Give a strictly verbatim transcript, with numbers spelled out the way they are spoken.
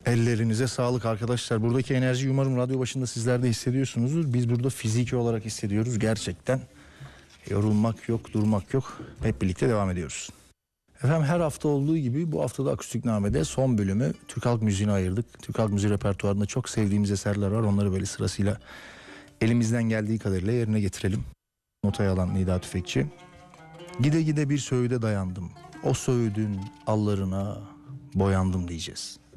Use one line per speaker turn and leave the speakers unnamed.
Ellerinize sağlık arkadaşlar. Buradaki enerjiyi umarım radyo başında sizler de hissediyorsunuzdur. Biz burada fiziki olarak hissediyoruz gerçekten. Yorulmak yok, durmak yok. Hep birlikte devam ediyoruz. Efendim her hafta olduğu gibi bu haftada Akustikname'de son bölümü Türk halk müziğine ayırdık. Türk halk müziği repertuarında çok sevdiğimiz eserler var. Onları böyle sırasıyla elimizden geldiği kadarıyla yerine getirelim. Notaya alan Nida Tüfekçi. Gide gide bir söğüde dayandım. O söğüdün allarına boyandım diyeceğiz.